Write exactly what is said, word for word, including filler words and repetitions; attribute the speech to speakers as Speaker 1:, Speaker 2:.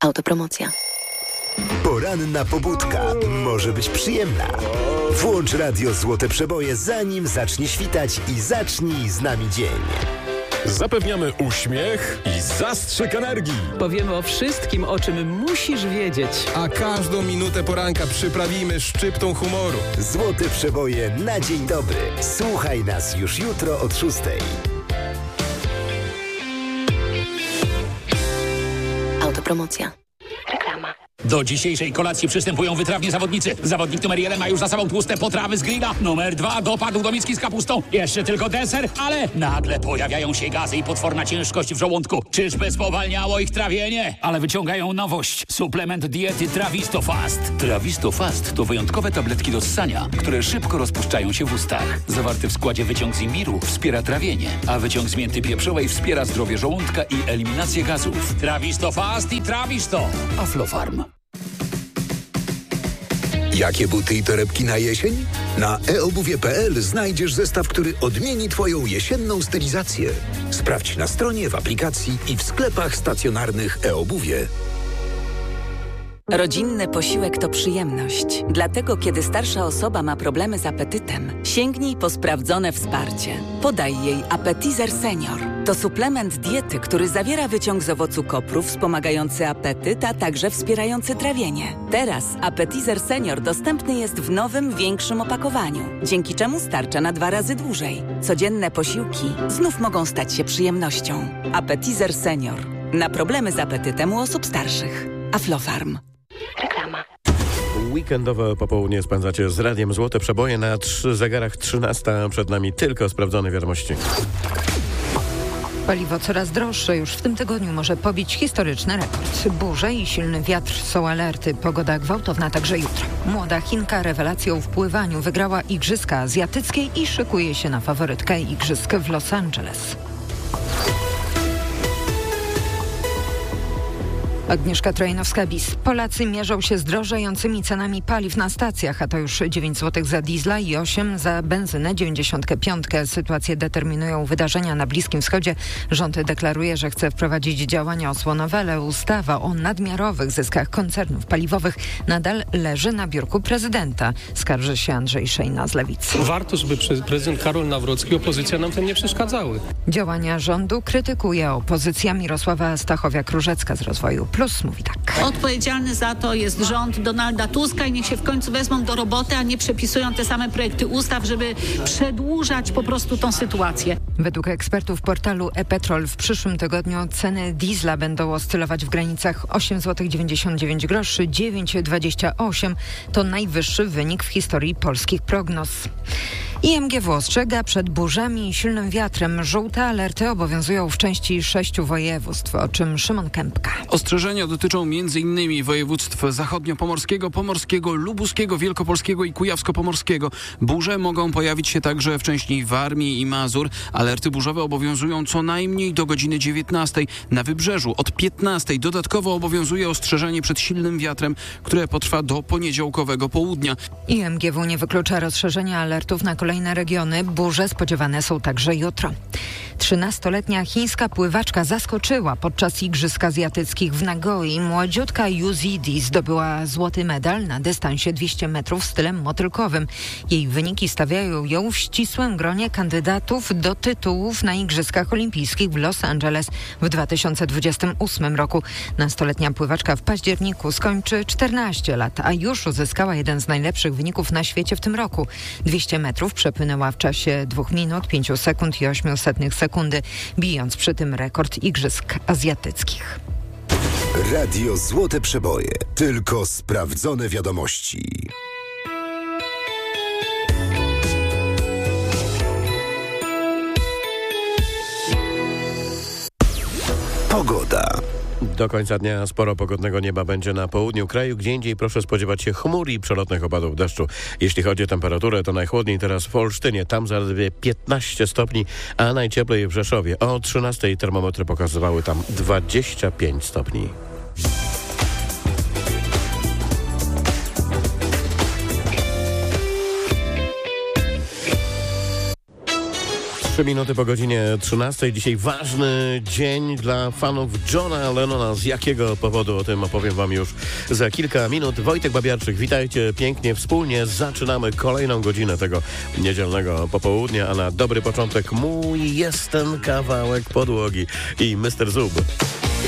Speaker 1: Autopromocja.
Speaker 2: Poranna pobudka może być przyjemna. Włącz radio Złote Przeboje, zanim zacznie świtać i zacznij z nami dzień.
Speaker 3: Zapewniamy uśmiech i zastrzyk energii.
Speaker 4: Powiemy o wszystkim, o czym musisz wiedzieć.
Speaker 3: A każdą minutę poranka przyprawimy szczyptą humoru.
Speaker 2: Złote Przeboje na dzień dobry. Słuchaj nas już jutro od szóstej.
Speaker 1: Autopromocja. Reklama.
Speaker 5: Do dzisiejszej kolacji przystępują wytrawni zawodnicy. Zawodnik numer jeden ma już za sobą tłuste potrawy z grilla. Numer dwa dopadł do miski z kapustą. Jeszcze tylko deser, ale nagle pojawiają się gazy i potworna ciężkość w żołądku. Czyżby spowalniało ich trawienie? Ale wyciągają nowość. Suplement diety Travistofast. Travistofast to wyjątkowe tabletki do ssania, które szybko rozpuszczają się w ustach. Zawarty w składzie wyciąg z imbiru wspiera trawienie, a wyciąg z mięty pieprzowej wspiera zdrowie żołądka i eliminację gazów. Travistofast i Travisto. Aflofarm.
Speaker 6: Jakie buty i torebki na jesień? Na e obuwie kropka pe el znajdziesz zestaw, który odmieni Twoją jesienną stylizację. Sprawdź na stronie, w aplikacji i w sklepach stacjonarnych e-obuwie.
Speaker 7: Rodzinny posiłek to przyjemność. Dlatego, kiedy starsza osoba ma problemy z apetytem, sięgnij po sprawdzone wsparcie. Podaj jej Appetizer Senior. To suplement diety, który zawiera wyciąg z owocu kopru wspomagający apetyt, a także wspierający trawienie. Teraz Appetizer Senior dostępny jest w nowym, większym opakowaniu, dzięki czemu starcza na dwa razy dłużej. Codzienne posiłki znów mogą stać się przyjemnością. Appetizer Senior. Na problemy z apetytem u osób starszych. Aflofarm.
Speaker 1: Reklama.
Speaker 8: Weekendowe popołudnie spędzacie z Radiem Złote Przeboje na trzy zegarach trzynasta. Przed nami tylko sprawdzone wiadomości.
Speaker 9: Paliwo coraz droższe. Już w tym tygodniu może pobić historyczny rekord. Burze i silny wiatr są alerty. Pogoda gwałtowna także jutro. Młoda Chinka rewelacją w pływaniu wygrała Igrzyska Azjatyckie i szykuje się na faworytkę Igrzysk w Los Angeles. Agnieszka Trojanowska-Bis. Polacy mierzą się z drożejącymi cenami paliw na stacjach, a to już dziewięć złotych za diesla i osiem za benzynę dziewięćdziesiąt pięć. Sytuację determinują wydarzenia na Bliskim Wschodzie. Rząd deklaruje, że chce wprowadzić działania osłonowe, ale ustawa o nadmiarowych zyskach koncernów paliwowych nadal leży na biurku prezydenta. Skarży się Andrzej Szejna z Lewicy.
Speaker 10: Warto, żeby prezydent Karol Nawrocki i opozycja nam tym nie przeszkadzały.
Speaker 9: Działania rządu krytykuje opozycja. Mirosława Stachowiak-Różecka z Rozwoju Plus mówi tak.
Speaker 11: Odpowiedzialny za to jest rząd Donalda Tuska i niech się w końcu wezmą do roboty, a nie przepisują te same projekty ustaw, żeby przedłużać po prostu tą sytuację.
Speaker 9: Według ekspertów portalu e-Petrol w przyszłym tygodniu ceny diesla będą oscylować w granicach osiem złotych dziewięćdziesiąt dziewięć groszy, dziewięć złotych dwadzieścia osiem. To najwyższy wynik w historii polskich prognoz. I M G W ostrzega przed burzami i silnym wiatrem. Żółte alerty obowiązują w części sześciu województw, o czym Szymon Kępka.
Speaker 12: Ostrzeżenia dotyczą m.in. województw zachodnio-pomorskiego, pomorskiego, lubuskiego, wielkopolskiego i kujawsko-pomorskiego. Burze mogą pojawić się także w części Warmii i Mazur. Alerty burzowe obowiązują co najmniej do godziny dziewiętnastej. Na wybrzeżu od piętnastej dodatkowo obowiązuje ostrzeżenie przed silnym wiatrem, które potrwa do poniedziałkowego południa.
Speaker 9: I M G W nie wyklucza rozszerzenia alertów na kolejne regiony. Burze spodziewane są także jutro. trzynastoletnia chińska pływaczka zaskoczyła podczas Igrzysk Azjatyckich w Nagoi. Młodziutka Yuzidi zdobyła złoty medal na dystansie dwieście metrów stylem motylkowym. Jej wyniki stawiają ją w ścisłym gronie kandydatów do tytułów na Igrzyskach Olimpijskich w Los Angeles w dwa tysiące dwudziestym ósmym roku. Nastoletnia pływaczka w październiku skończy czternaście lat, a już uzyskała jeden z najlepszych wyników na świecie w tym roku. dwieście metrów przepłynęła w czasie dwóch minut, pięciu sekund i ośmiu setnych sekundy, bijąc przy tym rekord Igrzysk Azjatyckich.
Speaker 2: Radio Złote Przeboje. Tylko sprawdzone wiadomości. Pogoda.
Speaker 8: Do końca dnia sporo pogodnego nieba będzie na południu kraju. Gdzie indziej proszę spodziewać się chmur i przelotnych opadów deszczu. Jeśli chodzi o temperaturę, to najchłodniej teraz w Olsztynie. Tam zaledwie piętnaście stopni, a najcieplej w Rzeszowie. O trzynastej termometry pokazywały tam dwadzieścia pięć stopni. Trzy minuty po godzinie trzynastej. Dzisiaj ważny dzień dla fanów Johna Lennona. Z jakiego powodu? O tym opowiem wam już za kilka minut. Wojtek Babiarczyk, witajcie pięknie. Wspólnie zaczynamy kolejną godzinę tego niedzielnego popołudnia, a na dobry początek mój jest ten kawałek podłogi i mister Zub.